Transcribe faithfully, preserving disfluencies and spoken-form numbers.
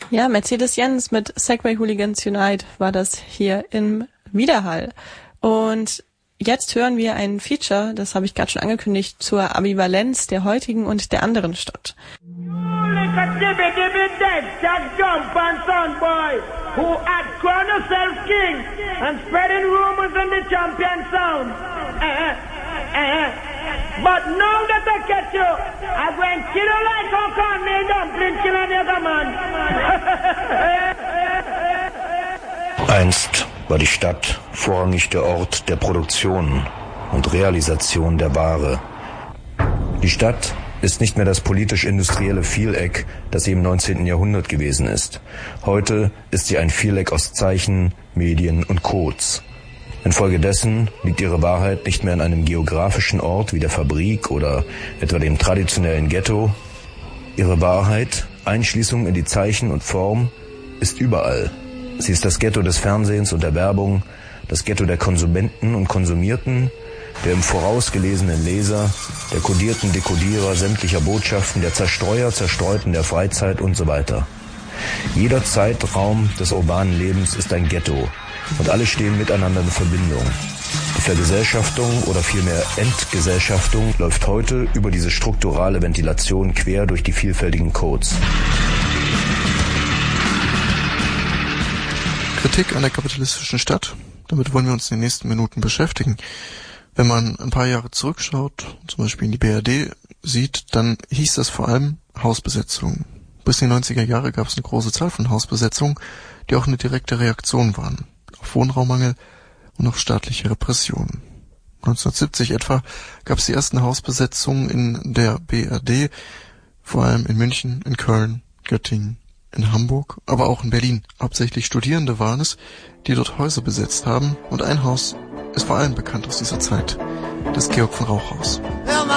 Ja, Mercedes-Benz mit Segway Hooligans Unite war das hier im Widerhall. Und jetzt hören wir ein Feature, das habe ich gerade schon angekündigt, zur Ambivalenz der heutigen und der anderen Stadt. But now that I catch you, I'm going to kill you like how come me dumpling killing your man. Einst war die Stadt vorrangig der Ort der Produktion und Realisation der Ware. Die Stadt ist nicht mehr das politisch-industrielle Vieleck, das sie im neunzehnten Jahrhundert gewesen ist. Heute ist sie ein Vieleck aus Zeichen, Medien und Codes. Infolgedessen liegt ihre Wahrheit nicht mehr an einem geografischen Ort wie der Fabrik oder etwa dem traditionellen Ghetto. Ihre Wahrheit, Einschließung in die Zeichen und Form, ist überall. Sie ist das Ghetto des Fernsehens und der Werbung, das Ghetto der Konsumenten und Konsumierten, der im Voraus gelesenen Leser, der kodierten Dekodierer sämtlicher Botschaften, der Zerstreuer, Zerstreuten der Freizeit und so weiter. Jeder Zeitraum des urbanen Lebens ist ein Ghetto. Und alle stehen miteinander in Verbindung. Die Vergesellschaftung oder vielmehr Entgesellschaftung läuft heute über diese strukturale Ventilation quer durch die vielfältigen Codes. Kritik an der kapitalistischen Stadt. Damit wollen wir uns in den nächsten Minuten beschäftigen. Wenn man ein paar Jahre zurückschaut, zum Beispiel in die B R D sieht, dann hieß das vor allem Hausbesetzung. Bis in die neunziger Jahre gab es eine große Zahl von Hausbesetzungen, die auch eine direkte Reaktion waren auf Wohnraummangel und auf staatliche Repressionen. neunzehnhundertsiebzig etwa gab es die ersten Hausbesetzungen in der B R D, vor allem in München, in Köln, Göttingen, in Hamburg, aber auch in Berlin. Hauptsächlich Studierende waren es, die dort Häuser besetzt haben, und ein Haus ist vor allem bekannt aus dieser Zeit, das Georg von Rauch Haus.